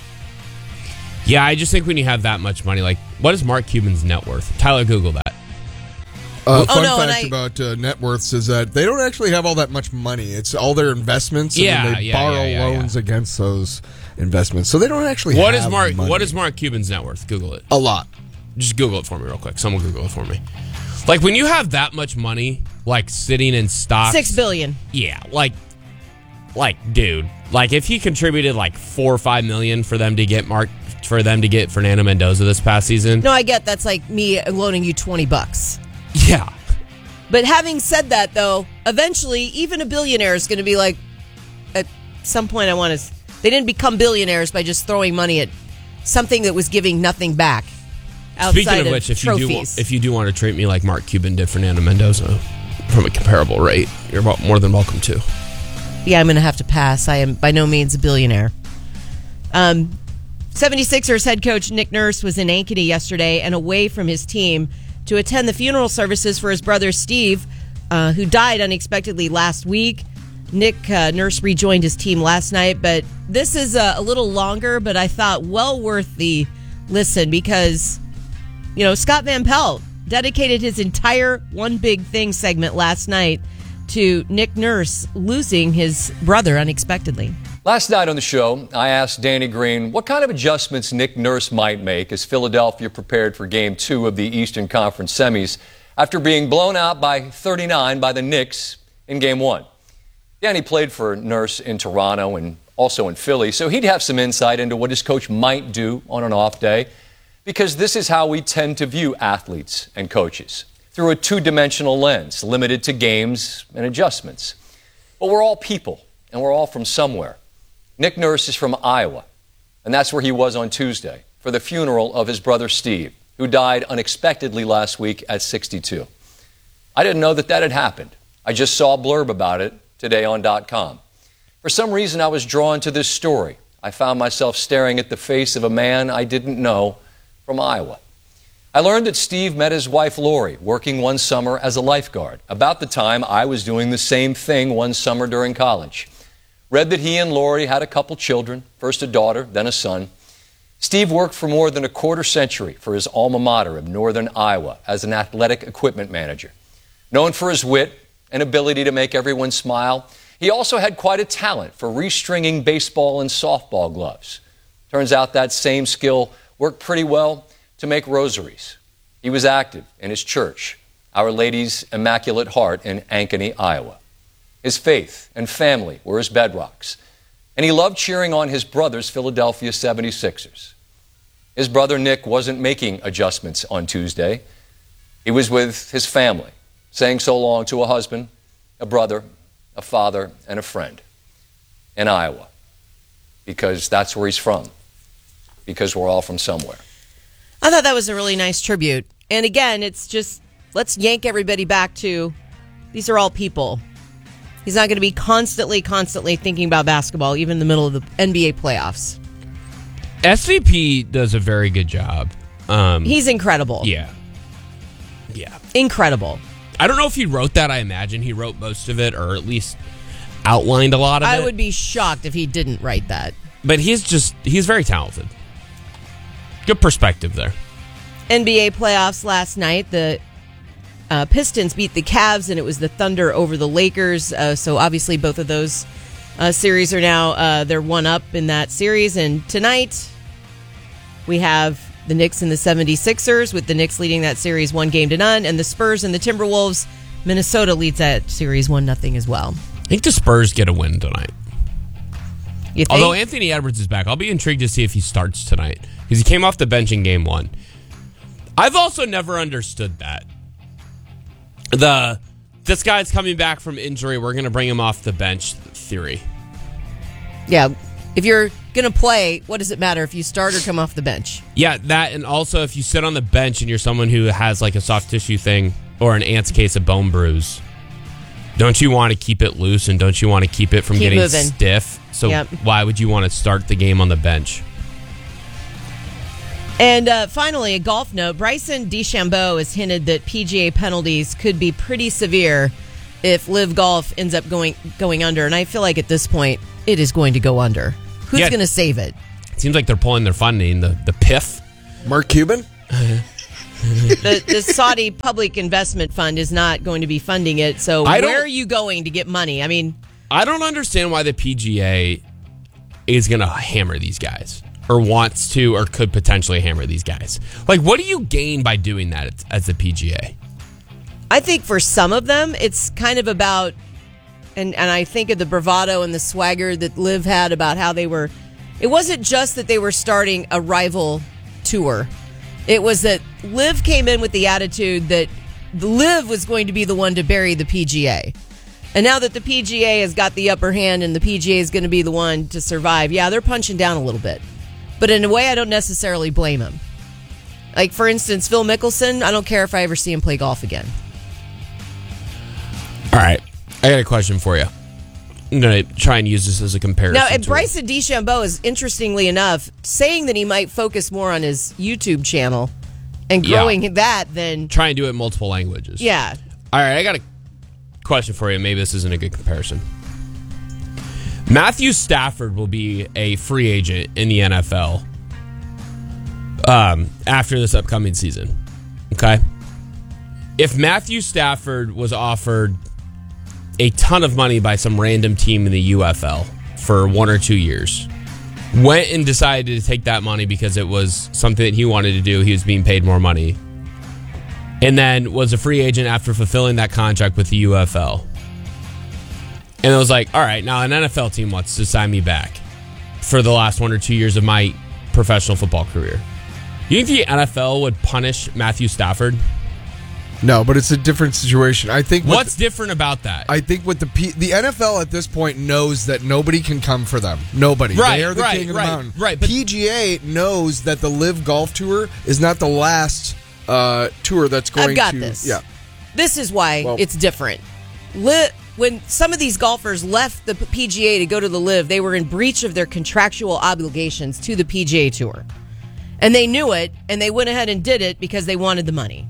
Yeah, I just think when you have that much money, like, what is Mark Cuban's net worth? Tyler, Google that. Uh, oh, fun no, fact I, about uh, net worths is that they don't actually have all that much money. It's all their investments, and Yeah, then they yeah, borrow yeah, yeah, loans against those investments. So they don't actually What have is Mark? money. What is Mark Cuban's net worth? Google it. A lot. Just Google it for me real quick. Someone Google it for me. Like, when you have that much money, like, sitting in stocks. Six billion. Yeah, like, like, dude. Like, if he contributed, like, four or five million for them to get Mark, for them to get Fernando Mendoza this past season. No, I get that's like me loaning you twenty bucks. Yeah. But having said that, though, eventually, even a billionaire is going to be like, at some point, I want to. They didn't become billionaires by just throwing money at something that was giving nothing back. Outside Speaking of, of which, if trophies. you do, if you do want to treat me like Mark Cuban did Fernando Mendoza from a comparable rate, you're about more than welcome to. Yeah, I'm going to have to pass. I am by no means a billionaire. Um, seventy-sixers head coach Nick Nurse was in Ankeny yesterday and away from his team to attend the funeral services for his brother Steve, uh, who died unexpectedly last week. Nick uh, Nurse rejoined his team last night, but this is uh, a little longer, but I thought well worth the listen because, you know, Scott Van Pelt dedicated his entire One Big Thing segment last night to Nick Nurse losing his brother unexpectedly. Last night on the show, I asked Danny Green what kind of adjustments Nick Nurse might make as Philadelphia prepared for Game two of the Eastern Conference semis after being blown out by thirty-nine by the Knicks in Game one. Danny played for Nurse in Toronto and also in Philly, so he'd have some insight into what his coach might do on an off day, because this is how we tend to view athletes and coaches, through a two-dimensional lens, limited to games and adjustments. But we're all people, and we're all from somewhere. Nick Nurse is from Iowa, and that's where he was on Tuesday for the funeral of his brother Steve, who died unexpectedly last week at sixty-two. I didn't know that that had happened. I just saw a blurb about it today on .com. For some reason, I was drawn to this story. I found myself staring at the face of a man I didn't know from Iowa. I learned that Steve met his wife Lori working one summer as a lifeguard, about the time I was doing the same thing one summer during college. Read that he and Lori had a couple children, first a daughter, then a son. Steve worked for more than a quarter century for his alma mater of Northern Iowa as an athletic equipment manager. Known for his wit and ability to make everyone smile, he also had quite a talent for restringing baseball and softball gloves. Turns out that same skill worked pretty well to make rosaries. He was active in his church, Our Lady's Immaculate Heart in Ankeny, Iowa. His faith and family were his bedrocks, and he loved cheering on his brother's Philadelphia seventy-sixers. His brother Nick wasn't making adjustments on Tuesday. He was with his family, saying so long to a husband, a brother, a father, and a friend in Iowa, because that's where he's from, because we're all from somewhere. I thought that was a really nice tribute. And again, it's just, let's yank everybody back to, these are all people. He's not going to be constantly, constantly thinking about basketball, even in the middle of the N B A playoffs. S V P does a very good job. Um, He's incredible. Yeah. Yeah. Incredible. I don't know if he wrote that. I imagine he wrote most of it, or at least outlined a lot of I it. I would be shocked if he didn't write that. But he's just, he's very talented. Good perspective there. N B A playoffs last night. The uh, Pistons beat the Cavs, and it was the Thunder over the Lakers. Uh, so obviously both of those uh, series are now, uh, they're one up in that series. And tonight we have the Knicks and the seventy-sixers, with the Knicks leading that series one game to none, and the Spurs and the Timberwolves. Minnesota leads that series one nothing as well. I think the Spurs get a win tonight. You think? Although Anthony Edwards is back, I'll be intrigued to see if he starts tonight, because he came off the bench in game one. I've also never understood that. The this guy's coming back from injury, we're going to bring him off the bench theory. Yeah. If you're going to play, what does it matter if you start or come off the bench? Yeah, that, and also if you sit on the bench and you're someone who has like a soft tissue thing or an aunt's case of bone bruise, don't you want to keep it loose and don't you want to keep it from Keep getting moving. stiff? So Yep. why would you want to start the game on the bench? And uh, finally, a golf note. Bryson DeChambeau has hinted that P G A penalties could be pretty severe if Live Golf ends up going going under. And I feel like at this point, it is going to go under. Who's Yeah. going to save it? It seems like they're pulling their funding. The the P I F. Mark Cuban? the, the Saudi Public Investment Fund is not going to be funding it. So I where don't- are you going to get money? I mean, I don't understand why the P G A is going to hammer these guys or wants to or could potentially hammer these guys. Like, what do you gain by doing that as the P G A? I think for some of them, it's kind of about, and, and I think of the bravado and the swagger that Liv had about how they were, it wasn't just that they were starting a rival tour. It was that Liv came in with the attitude that Liv was going to be the one to bury the P G A. And now that the P G A has got the upper hand and the P G A is going to be the one to survive, yeah, they're punching down a little bit. But in a way, I don't necessarily blame them. Like, for instance, Phil Mickelson, I don't care if I ever see him play golf again. All right. I got a question for you. I'm going to try and use this as a comparison. Now, and tool. Bryson DeChambeau is, interestingly enough, saying that he might focus more on his YouTube channel and Yeah. growing that than... Try and do it in multiple languages. Yeah. All right, I got a question for you. Maybe this isn't a good comparison. Matthew Stafford will be a free agent in the N F L um, after this upcoming season. Okay? If Matthew Stafford was offered a ton of money by some random team in the U F L for one or two years, went and decided to take that money because it was something that he wanted to do, he was being paid more money, and then was a free agent after fulfilling that contract with the U F L. And it was like, all right, now an N F L team wants to sign me back for the last one or two years of my professional football career. You think the N F L would punish Matthew Stafford? No, but it's a different situation. I think what What's different about that? I think with the P, the N F L at this point knows that nobody can come for them. Nobody. Right, they are the right, king of right, the mountain. right, but- P G A knows that the Live Golf Tour is not the last uh, tour that's going I've got to. this. Yeah. This is why Well- it's different. Li- when some of these golfers left the P G A to go to the Live, they were in breach of their contractual obligations to the P G A Tour. And they knew it, and they went ahead and did it because they wanted the money.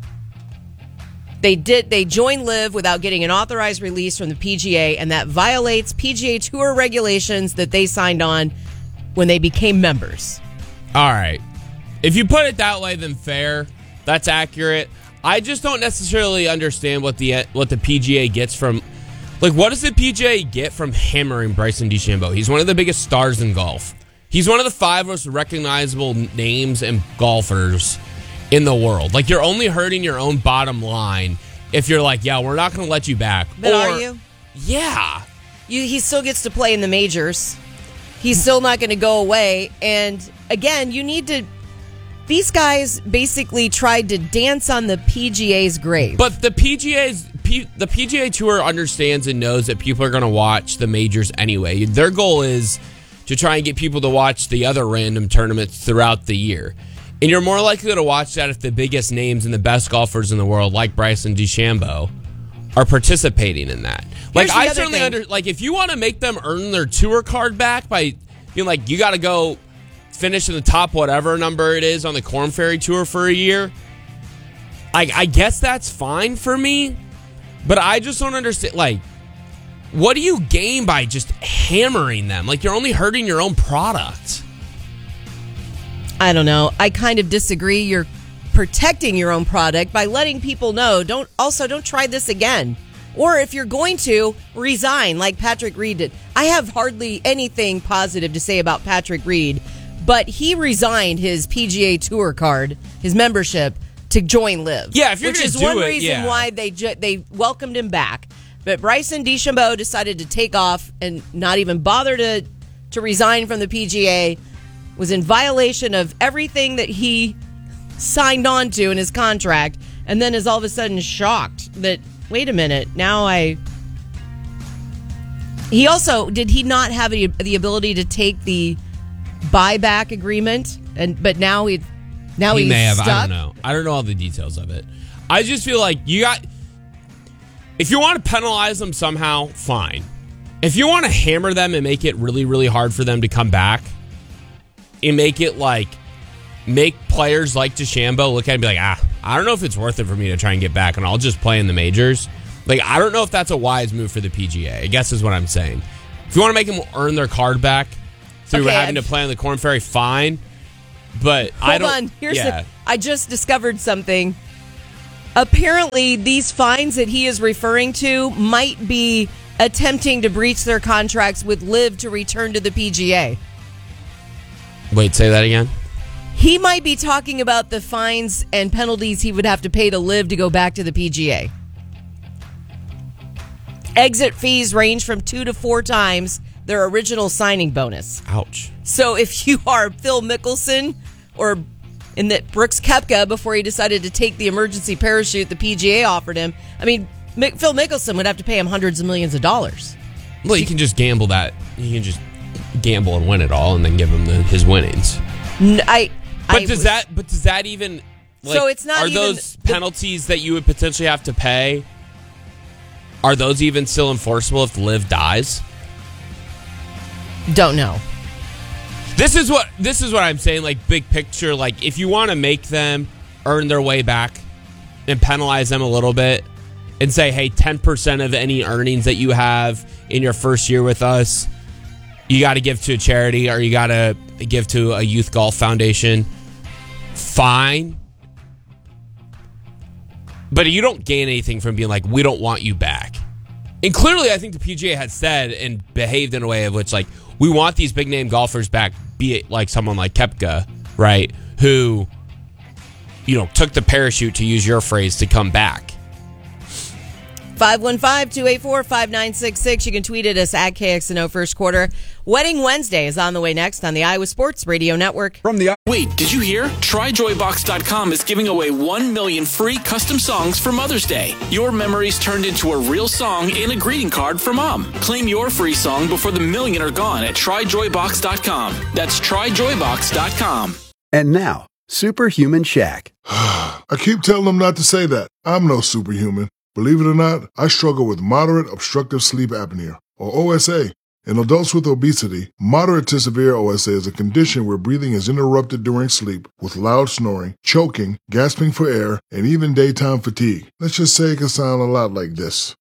They did. They joined Live without getting an authorized release from the P G A, and that violates P G A Tour regulations that they signed on when they became members. All right. If you put it that way, then fair. That's accurate. I just don't necessarily understand what the what the P G A gets from... Like, what does the P G A get from hammering Bryson DeChambeau? He's one of the biggest stars in golf. He's one of the five most recognizable names and golfers in the world. Like, you're only hurting your own bottom line if you're like, yeah, we're not going to let you back. But Or- are you? Yeah. You, he still gets to play in the majors. He's still not going to go away. And again, you need to... These guys basically tried to dance on the P G A's grave. But the P G A's P, the P G A Tour understands and knows that people are going to watch the majors anyway. Their goal is to try and get people to watch the other random tournaments throughout the year. And you're more likely to watch that if the biggest names and the best golfers in the world, like Bryson DeChambeau, are participating in that. Like, Here's the I other certainly thing. under like if you want to make them earn their tour card back by being like, you got to go finish in the top whatever number it is on the Korn Ferry Tour for a year, I, I guess that's fine for me. But I just don't understand, like, what do you gain by just hammering them? Like, you're only hurting your own product. I don't know. I kind of disagree. You're protecting your own product by letting people know. Don't also don't try this again. Or if you're going to, resign like Patrick Reed did. I have hardly anything positive to say about Patrick Reed, but he resigned his P G A Tour card, his membership, to join Live. Yeah, if you're which gonna is do one it, reason yeah. why they ju- they welcomed him back. But Bryson DeChambeau decided to take off and not even bother to to resign from the P G A. Was in violation of everything that he signed on to in his contract, and then is all of a sudden shocked that, wait a minute, now I He also, did he not have the, the ability to take the buyback agreement? And But now, he, now he he's may have. stuck? I don't know. I don't know all the details of it. I just feel like you got... If you want to penalize them somehow, fine. If you want to hammer them and make it really, really hard for them to come back and make it like... Make players like DeChambeau look at it and be like, ah, I don't know if it's worth it for me to try and get back, and I'll just play in the majors. Like, I don't know if that's a wise move for the P G A, I guess is what I'm saying. If you want to make them earn their card back through Okay, having I've- to play on the Corn Ferry, fine. But Hold I don't... on. Here's yeah. the, I just discovered something. Apparently, these fines that he is referring to might be attempting to breach their contracts with Liv to return to the P G A. Wait, say that again? He might be talking about the fines and penalties he would have to pay to Liv to go back to the P G A. Exit fees range from two to four times their original signing bonus. Ouch. So if you are Phil Mickelson or in that Brooks Koepka before he decided to take the emergency parachute the P G A offered him, I mean, Mick, Phil Mickelson would have to pay him hundreds of millions of dollars. Well, you can just gamble that. You can just gamble and win it all and then give him the, his winnings. N- I... But I does was- that? But does that even? Like, So it's not Are even those the- penalties that you would potentially have to pay? Are those even still enforceable if Liv dies? Don't know. This is what this is what I'm saying. Like big picture. Like if you want to make them earn their way back and penalize them a little bit, and say, hey, ten percent of any earnings that you have in your first year with us, you got to give to a charity or you got to give to a youth golf foundation. Fine. But you don't gain anything from being like, we don't want you back. And clearly, I think the P G A had said and behaved in a way of which, like, we want these big name golfers back, be it like someone like Koepka, right? Who, you know, took the parachute, to use your phrase, to come back. five one five, two eight four, five nine six six. You can tweet at us at K X N O First Quarter. Wedding Wednesday is on the way next on the Iowa Sports Radio Network. From the Wait, did you hear? Try Joy Box dot com is giving away one million free custom songs for Mother's Day. Your memories turned into a real song and a greeting card for Mom. Claim your free song before the million are gone at Try Joy Box dot com. That's Try Joy Box dot com. And now, Superhuman Shaq. I keep telling them not to say that. I'm no superhuman. Believe it or not, I struggle with moderate obstructive sleep apnea, or O S A. In adults with obesity, moderate to severe O S A is a condition where breathing is interrupted during sleep with loud snoring, choking, gasping for air, and even daytime fatigue. Let's just say it can sound a lot like this.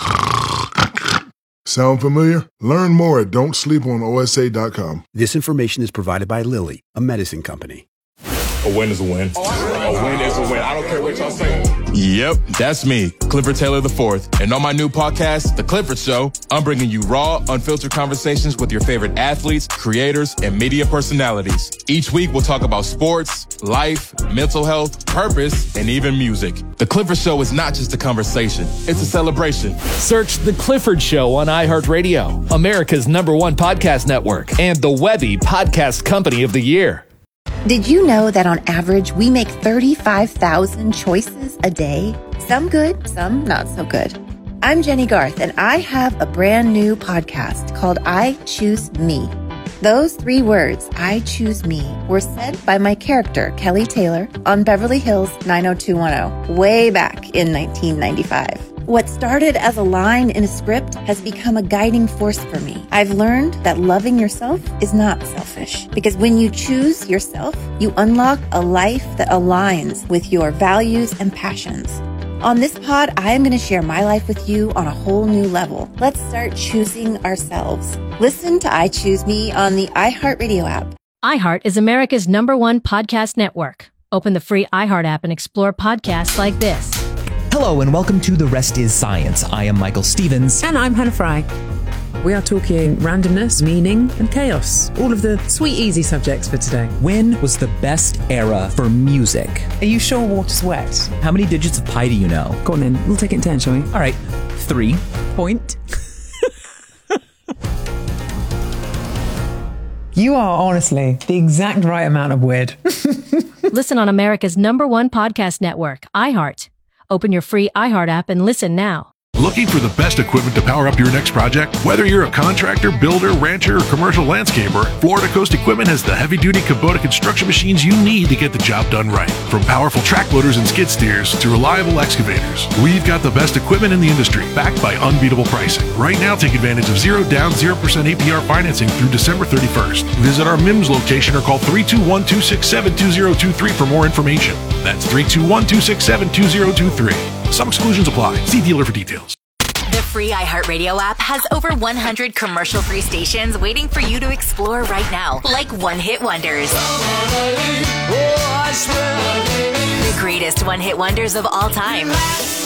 Sound familiar? Learn more at don't sleep on O S A dot com. This information is provided by Lilly, a medicine company. A win is a win. A win is a win. I don't care what y'all say. Yep, that's me, Clifford Taylor the fourth. And on my new podcast, The Clifford Show, I'm bringing you raw, unfiltered conversations with your favorite athletes, creators, and media personalities. Each week, we'll talk about sports, life, mental health, purpose, and even music. The Clifford Show is not just a conversation, it's a celebration. Search The Clifford Show on iHeartRadio, America's number one podcast network, and the Webby Podcast Company of the Year. Did you know that on average, we make thirty-five thousand choices a day? Some good, some not so good. I'm Jenny Garth, and I have a brand new podcast called I Choose Me. Those three words, I Choose Me, were said by my character, Kelly Taylor, on Beverly Hills nine oh two one oh, way back in nineteen ninety-five. What started as a line in a script has become a guiding force for me. I've learned that loving yourself is not selfish, because when you choose yourself, you unlock a life that aligns with your values and passions. On this pod, I am going to share my life with you on a whole new level. Let's start choosing ourselves. Listen to I Choose Me on the iHeartRadio app. iHeart is America's number one podcast network. Open the free iHeart app and explore podcasts like this. Hello and welcome to The Rest is Science. I am Michael Stevens. And I'm Hannah Fry. We are talking randomness, meaning, and chaos. All of the sweet, easy subjects for today. When was the best era for music? Are you sure water's wet? How many digits of pi do you know? Go on then. We'll take it in turn, shall we? All right. Three. Point. You are honestly the exact right amount of weird. Listen on America's number one podcast network, iHeart. Open your free iHeart app and listen now. Looking for the best equipment to power up your next project? Whether you're a contractor, builder, rancher, or commercial landscaper, Florida Coast Equipment has the heavy-duty Kubota construction machines you need to get the job done right. From powerful track loaders and skid steers to reliable excavators, we've got the best equipment in the industry, backed by unbeatable pricing. Right now, take advantage of zero down, zero percent A P R financing through December thirty-first. Visit our M I M S location or call three two one, two six seven, two zero two three for more information. That's three two one, two six seven, two zero two three. Some exclusions apply. See dealer for details. The free iHeartRadio app has over one hundred commercial-free stations waiting for you to explore right now, like one-hit wonders. The greatest one-hit wonders of all time.